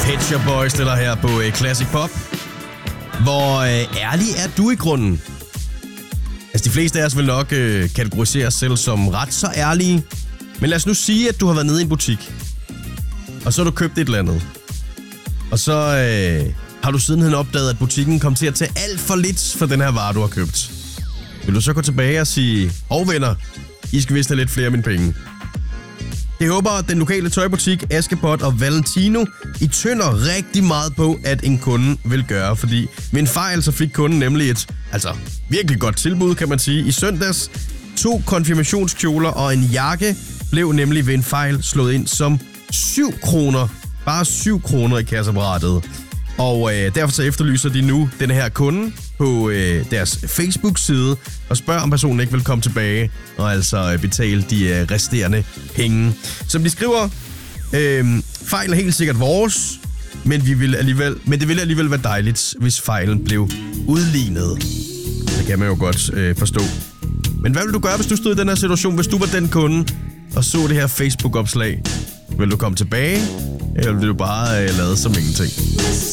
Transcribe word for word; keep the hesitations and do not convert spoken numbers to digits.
Pet Shop Boys stiller her på uh, Classic Pop. Hvor uh, ærlig er du i grunden? Altså, de fleste af os vil nok uh, kategorisere os selv som ret så ærlige. Men lad os nu sige, at du har været nede i en butik. Og så har du købt et eller andet. Og så uh, har du sidenhen opdaget, at butikken kom til at tage alt for lidt for den her vare, du har købt. Vil du så gå tilbage og sige, hov venner, I skal vist have lidt flere af mine penge. Jeg håber, at den lokale tøjbutik Askepot og Valentino I tynder rigtig meget på, at en kunde vil gøre. Fordi ved en fejl, så fik kunden nemlig et altså, virkelig godt tilbud, kan man sige. I søndags, to konfirmationskjoler og en jakke blev nemlig ved en fejl slået ind som syv kroner. Bare syv kroner i kasseapparatet. Og øh, derfor så efterlyser de nu den her kunde på øh, deres Facebook-side og spørger, om personen ikke vil komme tilbage og altså øh, betale de øh, resterende penge. Som de skriver, øh, fejlen er helt sikkert vores, men, vi vil alligevel, men det ville alligevel være dejligt, hvis fejlen blev udlignet. Det kan man jo godt øh, forstå. Men hvad vil du gøre, hvis du stod i den her situation, hvis du var den kunde og så det her Facebook-opslag? Vil du komme tilbage, eller vil du bare øh, lade som ingenting?